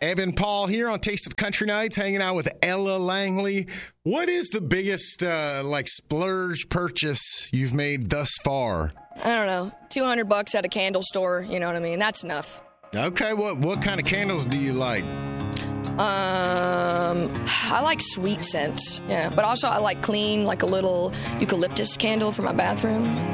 Evan Paul here on Taste of Country Nights, hanging out with Ella Langley. What is the biggest splurge purchase you've made thus far? I don't know, $200 at a candle store. You know what I mean? That's enough. Okay, what kind of candles do you like? I like sweet scents. Yeah, but also I like clean, like a little eucalyptus candle for my bathroom.